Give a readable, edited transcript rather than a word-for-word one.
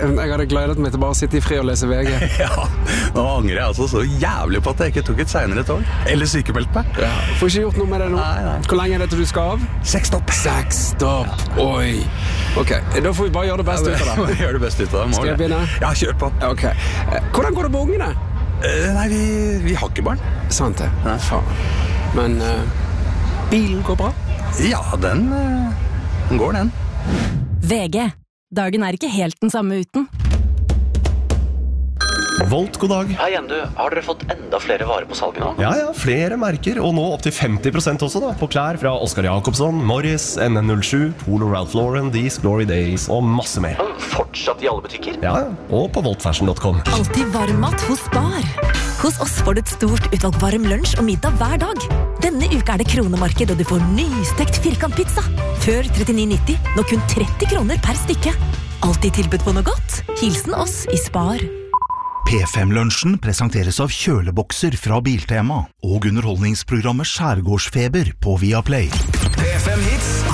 Jeg hadde gledet meg til bare å sitte i fri og lese VG. Ja, nå angrer jeg altså så jævlig på at jeg ikke tok et senere tog. Eller sykemeldt meg. Ja. Får ikke gjort noe med det nå. Nei. Hvor lenge er det til du skal av? 6 stopp. 6 stopp. Oi. Ok, da får vi bare gjøre det beste ut av det. Gjør det beste ut av det. Skal jeg begynne? Ja, kjør på. Ok. Hvordan går det med ungene? Nei, vi har ikke barn. Sant det. Faen. Men bilen går bra? Ja, den går den. VG. Dagen er ikke helt den samme uten. Volt, god dag. Hei igjen, du. Har dere fått enda flere varer på salget nå? Ja, flere merker, og nå opp til 50% også da, på klær fra Oscar Jacobsson, Morris, NN07, Polo Ralph Lauren, These Glory Days og masse mer. Fortsatt i alle butikker? Ja, og på voltfashion.com. Alltid varm mat hos Spar. Hos oss får du et stort utvalg varm lunsj og middag hver dag. Denne uka er det kronemarked, og du får nystekt firkantpizza. Før 39,90, nå kun 30 kroner per stykke. Alltid tilbud på noe godt. Hilsen oss i Spar. P5-lunsjen presenteres av kjølebokser fra Biltema og underholdningsprogrammet Skjærgårdsfeber på Viaplay. P5 Hits